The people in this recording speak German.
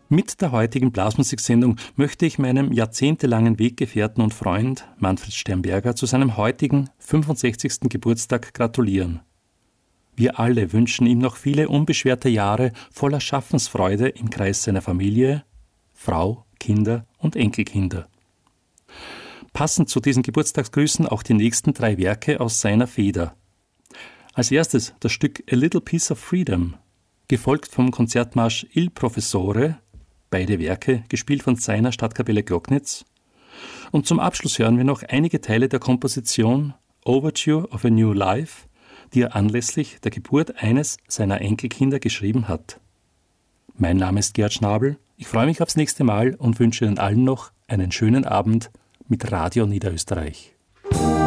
Mit der heutigen Blasmusiksendung möchte ich meinem jahrzehntelangen Weggefährten und Freund Manfred Sternberger zu seinem heutigen 65. Geburtstag gratulieren. Wir alle wünschen ihm noch viele unbeschwerte Jahre voller Schaffensfreude im Kreis seiner Familie, Frau, Kinder und Enkelkinder. Passend zu diesen Geburtstagsgrüßen auch die nächsten 3 Werke aus seiner Feder. Als erstes das Stück A Little Piece of Freedom, gefolgt vom Konzertmarsch Il Professore, beide Werke gespielt von seiner Stadtkapelle Glocknitz. Und zum Abschluss hören wir noch einige Teile der Komposition Overture of a New Life, die er anlässlich der Geburt eines seiner Enkelkinder geschrieben hat. Mein Name ist Gerd Schnabel, ich freue mich aufs nächste Mal und wünsche Ihnen allen noch einen schönen Abend mit Radio Niederösterreich.